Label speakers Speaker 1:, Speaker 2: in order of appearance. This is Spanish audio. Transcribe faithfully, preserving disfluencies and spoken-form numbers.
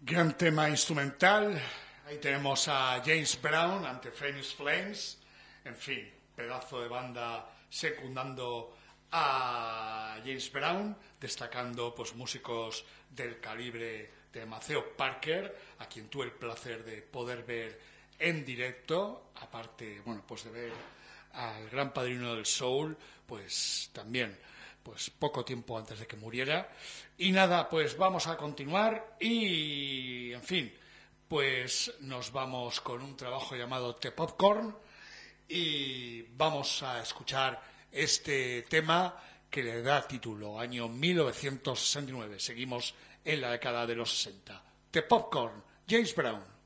Speaker 1: Gran tema instrumental. Ahí tenemos a James Brown ante Phoenix Flames. En fin, pedazo de banda secundando a James Brown, destacando pues músicos del calibre de Maceo Parker, a quien tuve el placer de poder ver en directo, aparte, bueno, pues de ver al gran padrino del soul, pues también, pues poco tiempo antes de que muriera. Y nada, pues vamos a continuar y, en fin, pues nos vamos con un trabajo llamado The Popcorn y vamos a escuchar este tema que le da título, año mil novecientos sesenta y nueve. Seguimos en la década de los sesenta. The Popcorn, James Brown.